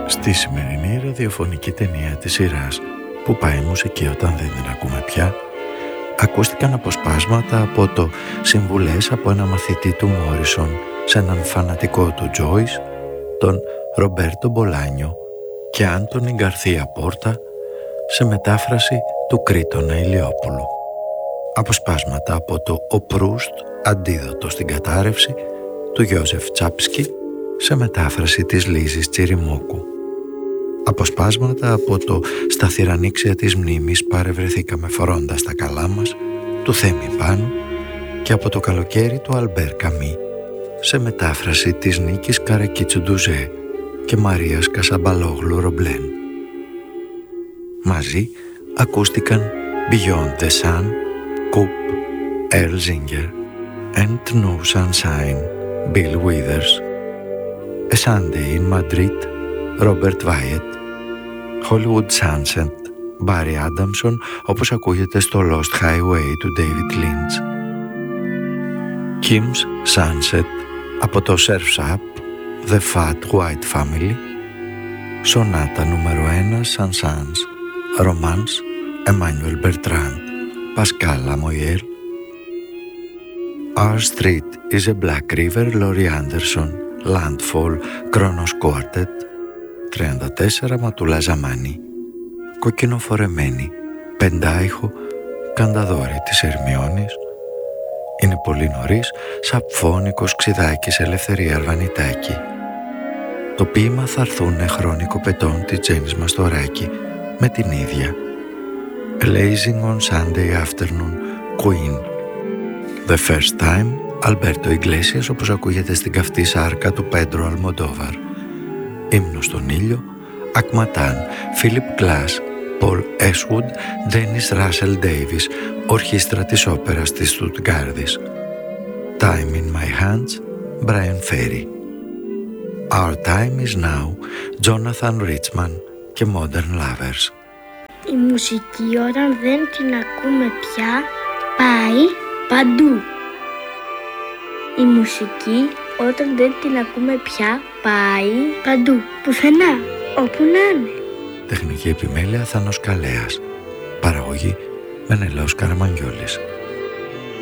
Στη σημερινή ραδιοφωνική ταινία της σειράς «Που πάει η μουσική όταν δεν την ακούμε πια», ακούστηκαν αποσπάσματα από το «Συμβουλές από ένα μαθητή του Μόρισον» σε έναν φανατικό του Τζόις, τον Ρομπέρτο Μπολάνιο και Άντωνη Γκαρθία Πόρτα σε μετάφραση του Κρήτονα Ηλιόπουλου. Αποσπάσματα από το «Ο Προύστ, αντίδοτο στην κατάρρευση» του Γιώζεφ Τσάπσκι σε μετάφραση της Λίζης Τσιριμόκου. Αποσπάσματα από το «Στα θυρανίξια της μνήμης παρευρεθήκαμε φορώντας τα καλά μας» του Θέμη Πάνου και από το «Καλοκαίρι» του Αλμπέρ Καμί σε μετάφραση της Νίκης Καρακίτσου Ντουζέ και Μαρίας Κασαμπαλόγλου Ρομπλέν. Μαζί ακούστηκαν Beyond the Sun, Coop, Earl Zinger, And No Sunshine, Bill Withers, A Sunday in Madrid, Robert Wyatt, Hollywood Sunset, Barry Adamson, όπως ακούγεται στο Lost Highway του David Lynch, Kim's Sunset από το Surf's Up, The Fat White Family, Sonata νούμερο 1, Saint-Saëns, Romance, Emmanuel Bertrand, Pascal Lamoyel, Our Street is a Black River, Laurie Anderson, Landfall, Kronos Quartet, 34, Ματούλα Ζαμάνη, Κοκκινοφορεμένη, Πεντάιχο, Κανταδόρη της Ερμιώνης, Είναι πολύ νωρίς, Σαπφώνικος Ξιδάκης, Ελευθερία Αρβανιτάκη. Το ποίημα Θα έρθουνε χρόνικο πετών της Τζένις Μαστοράκη με την ίδια. Blazing on Sunday Afternoon, Queen. The First Time, Αλμπέρτο Ιγκλέσιας, όπως ακούγεται στην καυτή σάρκα του Πέντρο Αλμοντόβαρ. Ύμνος στον ήλιο, Ακματάν, Φίλιπ Κλάς, Πολ Έσουντ, Ντένις Ράσελ Ντέιβις, ορχήστρα της όπερας της Στουτγκάρδης. Time in my hands, Brian Ferry. Our time is now, Jonathan Richman και Modern Lovers. Η μουσική όταν δεν την ακούμε πια πάει παντού. Η μουσική όταν δεν την ακούμε πια πάει παντού, πουθενά, όπου να είναι. Τεχνική επιμέλεια Θάνος Καλέας. Παραγωγή Μενελαός Καραμαγγιόλης.